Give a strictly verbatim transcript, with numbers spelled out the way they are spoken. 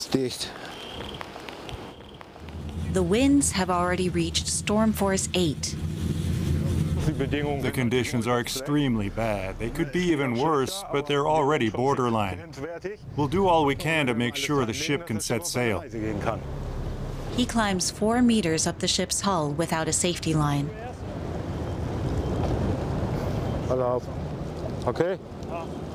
The winds have already reached storm force eight. The conditions are extremely bad. They could be even worse, but they're already borderline. We'll do all we can to make sure the ship can set sail. He climbs four meters up the ship's hull without a safety line. Okay.